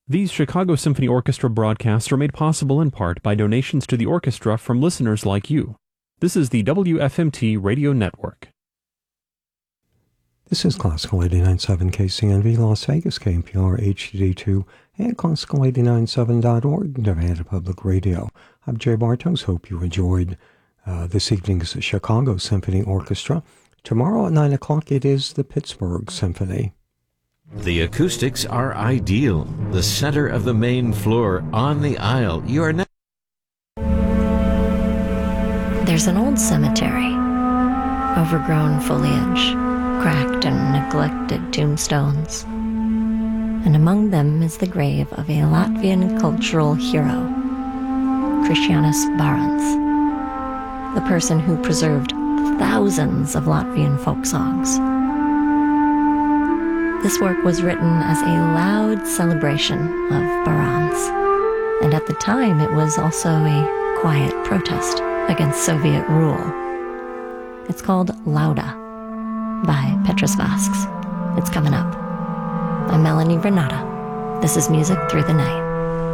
These Chicago Symphony Orchestra broadcasts are made possible in part by donations to the orchestra from listeners like you. This is the WFMT Radio Network. This is Classical 89.7 KCNV Las Vegas, KNPR HD2, and Classical89.7.org, Nevada Public Radio. I'm Jay Bartos. Hope you enjoyed this evening's Chicago Symphony Orchestra. Tomorrow at 9 o'clock, it is the Pittsburgh Symphony. The acoustics are ideal. The center of the main floor on the aisle. You are now. There's an old cemetery, overgrown foliage, cracked and neglected tombstones. And among them is the grave of a Latvian cultural hero, Krišjānis Bārāns, the person who preserved thousands of Latvian folk songs. This work was written as a loud celebration of Bārāns, and at the time it was also a quiet protest against Soviet rule. It's called Lauda by Petrus Vasks. It's coming up. I'm Melanie Renata. This is Music Through the Night.